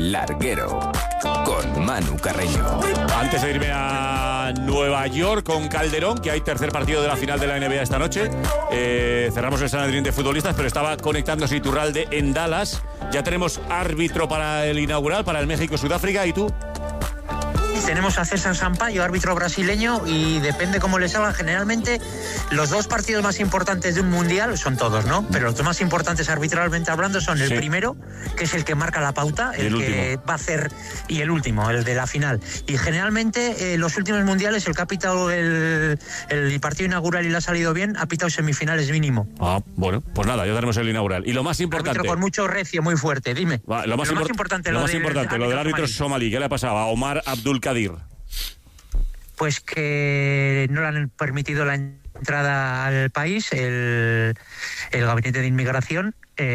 El Larguero, con Manu Carreño. Antes de irme a Nueva York con Calderón, que hay tercer partido de la final de la NBA esta noche, cerramos el Sanedrín de futbolistas, pero estaba conectándose Iturralde en Dallas. Ya tenemos árbitro para el inaugural, para el México-Sudáfrica, ¿y tú? Tenemos a César Sampaio, árbitro brasileño, y depende cómo le salga. Generalmente los dos partidos más importantes de un mundial son todos, ¿no? Pero los dos más importantes arbitralmente hablando son el primero, que es el que marca la pauta, el que va a hacer, y el último, el de la final. Y generalmente los últimos mundiales, el que ha pitado el partido inaugural y le ha salido bien, ha pitado semifinales mínimo. Ah, bueno, pues nada, ya tenemos el inaugural. Y lo más importante... Árbitro con mucho recio, muy fuerte, dime. Lo más importante, lo del árbitro somalí. ¿Qué le ha pasado a Omar Abdulkadir? Pues que no le han permitido la entrada al país, el gabinete de inmigración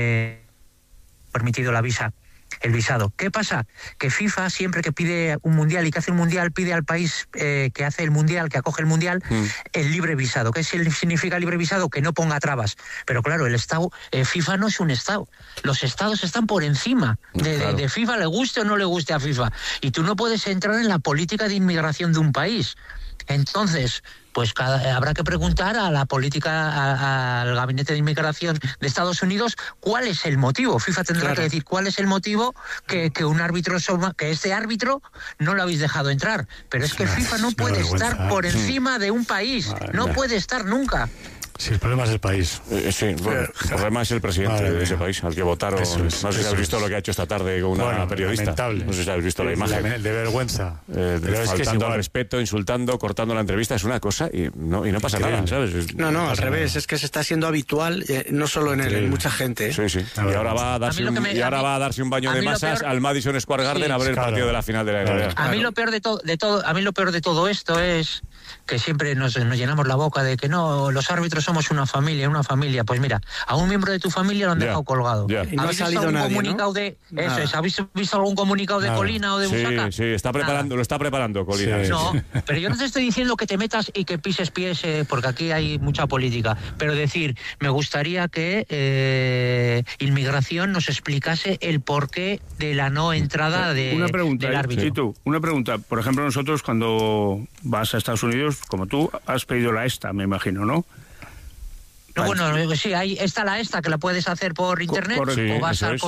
permitido la visa, el visado. ¿Qué pasa? Que FIFA siempre que pide un mundial y que hace un mundial pide al país que hace el mundial, que acoge el mundial, el libre visado. ¿Qué significa libre visado? Que no ponga trabas. Pero claro, el Estado, FIFA no es un Estado. Los Estados están por encima de FIFA, le guste o no le guste a FIFA. Y tú no puedes entrar en la política de inmigración de un país. Entonces, pues habrá que preguntar a la política, al gabinete de inmigración de Estados Unidos, cuál es el motivo. FIFA tendrá que decir cuál es el motivo que un árbitro, que este árbitro no lo habéis dejado entrar. Pero es que FIFA no puede estar por encima de un país. No puede estar nunca. Sí, el problema es el país. Sí, bueno, el problema es el presidente de ese país, al que votaron. No sé si habéis visto lo que ha hecho esta tarde con una periodista. Lamentable. No sé si habéis visto la imagen. De vergüenza. Faltando al respeto, insultando, cortando la entrevista, es una cosa y no pasa nada, ¿sabes? No, al revés, es que se está haciendo habitual, no solo en mucha gente. Sí. Y ahora va a darse un baño de masas al Madison Square Garden a ver el partido de la final de la NBA. A mí lo peor de todo esto es que siempre nos llenamos la boca de que no, los árbitros somos una familia. Pues mira, a un miembro de tu familia lo han dejado colgado. Y no ha salido nadie, comunicado, ¿no? ¿Habéis visto algún comunicado de Colina o de Busaca? Sí, lo está preparando Colina. No, pero yo no te estoy diciendo que te metas y que pises pies, porque aquí hay mucha política. Pero decir, me gustaría que Inmigración nos explicase el porqué de la no entrada del árbitro. Una pregunta. Por ejemplo, nosotros cuando vas a Estados Unidos, como tú, has pedido la ESTA, me imagino, ¿no? No, bueno, sí, ahí está la ESTA que la puedes hacer por internet, o vas al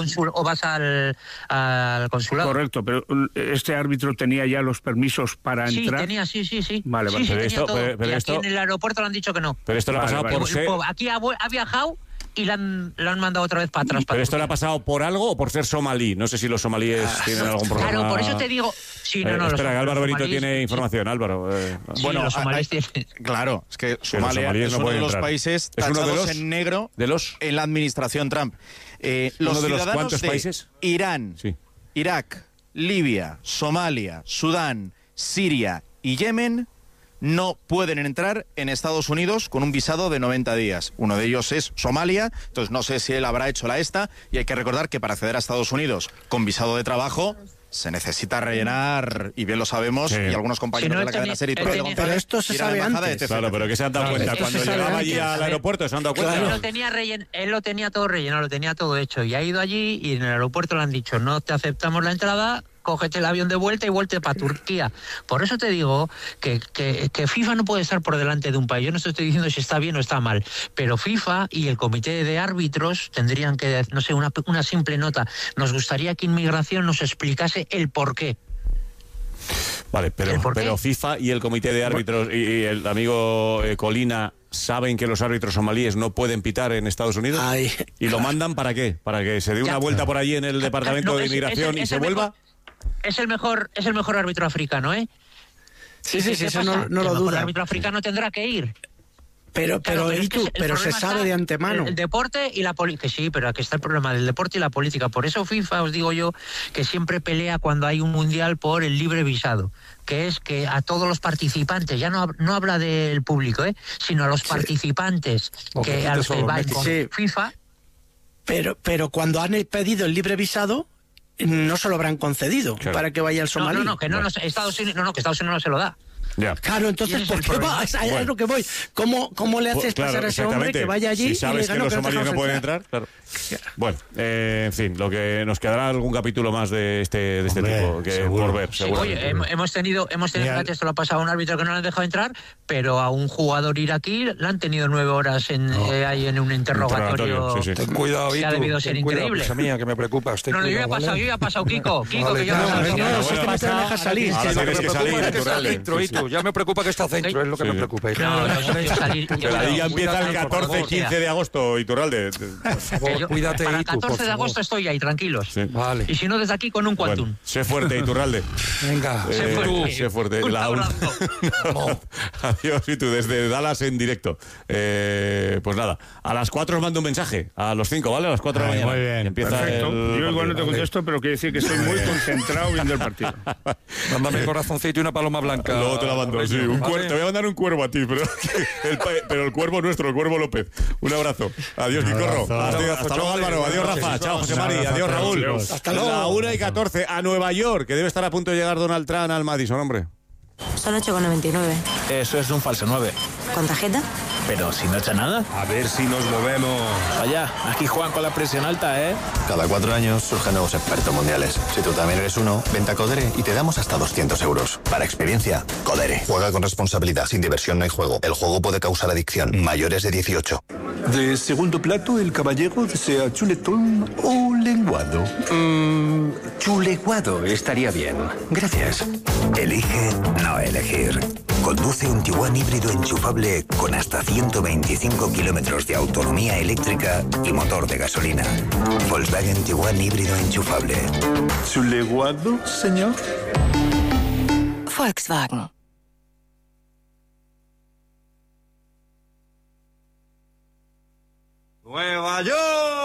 consulado. Correcto, pero este árbitro tenía ya los permisos para entrar. Sí. Vale. Pero aquí en el aeropuerto le han dicho que no. Pero esto le ha pasado por ser... Aquí ha viajado y le han mandado otra vez para atrás. ¿Pero esto le ha pasado por algo o por ser somalí? No sé si los somalíes tienen algún problema. Claro, por eso te digo... espera, que Álvaro Benito tiene información. Álvaro. Bueno, los somalíes tienen... Claro, es que Somalia es uno de los países tachados en negro en la administración Trump. Los ciudadanos ¿cuántos países? Irán, Irak, Libia, Somalia, Sudán, Siria y Yemen no pueden entrar en Estados Unidos con un visado de 90 días. Uno de ellos es Somalia, entonces no sé si él habrá hecho la ESTA, y hay que recordar que para acceder a Estados Unidos con visado de trabajo se necesita rellenar, y bien lo sabemos, y algunos compañeros de la cadena SER y todo. Pero esto se sabe antes. Claro, pero que se han dado cuenta cuando llegaba allí al aeropuerto, se han dado cuenta. Él lo tenía todo relleno, lo tenía todo hecho, y ha ido allí y en el aeropuerto le han dicho, no te aceptamos la entrada, cógete el avión de vuelta y vuelte para Turquía. Por eso te digo que FIFA no puede estar por delante de un país. Yo no estoy diciendo si está bien o está mal, pero FIFA y el comité de árbitros tendrían que, no sé, una simple nota. Nos gustaría que Inmigración nos explicase el porqué. Vale, pero FIFA y el comité de árbitros y el amigo Colina saben que los árbitros somalíes no pueden pitar en Estados Unidos. ¿Y lo mandan para qué? ¿Para que se dé una vuelta por allí en el departamento de inmigración y se vuelva? Es el mejor árbitro africano, ¿eh? Sí, eso no lo duda. El árbitro africano tendrá que ir. Pero se sabe de antemano. El deporte y la política. Sí, pero aquí está el problema del deporte y la política. Por eso FIFA, os digo yo, que siempre pelea cuando hay un mundial por el libre visado, que es que a todos los participantes, ya no habla del público, sino a los participantes, que a los que va con FIFA. Pero cuando han pedido el libre visado, no se lo habrán concedido para que vaya al somalí. Que Estados Unidos no se lo da. Ya. Claro, entonces, ¿por qué va? Es lo que voy. ¿Cómo le haces pasar a ese hombre que vaya allí? Si sabes que los somalíes no pueden entrar, claro. Bueno, en fin, lo que nos quedará algún capítulo más de este tipo que seguro, por ver. Sí, oye, hemos tenido fíjate, esto lo ha pasado a un árbitro que no le han dejado entrar, pero a un jugador iraquí le han tenido 9 horas ahí en un interrogatorio. Sí. Ten cuidado, que ha debido ser increíble. Cosa mía, que me preocupa. No, yo ya he pasado, Kiko, que yo ya no te dejas salir. Ahora tienes que salir, que está centro, Itu. Ya me preocupa que está centro, es lo que me preocupa. Pero ahí ya empieza el 14-15 de agosto, Iturralde. Por favor, cuídate, para el Itu, 14 de agosto estoy ahí, tranquilos. Sí. Vale. Y si no, desde aquí con un quantum. Bueno, sé fuerte, Iturralde. Venga, sé fuerte. Un abrazo. Adiós, Itu, desde Dallas en directo. Pues nada, a las 4 os mando un mensaje. A los 5, ¿vale? A las 4 de la mañana. Muy bien. Empieza Perfecto. Yo igual no te contesto, pero quiere decir que estoy muy concentrado viendo el partido. mándame corazoncito y una paloma blanca. Luego te la mando, sí. ¿Vale? Te voy a mandar un cuervo a ti, pero el cuervo nuestro, el cuervo López. Un abrazo. Adiós, Quicorro. Hasta luego, Álvaro. Adiós, Rafa. Chao, José Mari. Adiós, Raúl. Hasta luego. La 1:14 a Nueva York, que debe estar a punto de llegar Donald Trump al Madison, hombre. Son 8,99. Eso es un falso 9. ¿Con tarjeta? Pero si no echa nada. A ver si nos movemos. Vaya, aquí juegan con la presión alta, ¿eh? Cada 4 años surgen nuevos expertos mundiales. Si tú también eres uno, vente a Codere y te damos hasta 200 euros. Para experiencia, Codere. Juega con responsabilidad. Sin diversión no hay juego. El juego puede causar adicción. Mayores de 18. De segundo plato, el caballero desea chuletón o lenguado. Chuleguado estaría bien. Gracias. Elige no elegir. Conduce un Tiguan híbrido enchufable con hasta 125 kilómetros de autonomía eléctrica y motor de gasolina. Volkswagen Tiguan híbrido enchufable. ¿Chuleguado, señor? Volkswagen. ¡Nueva York!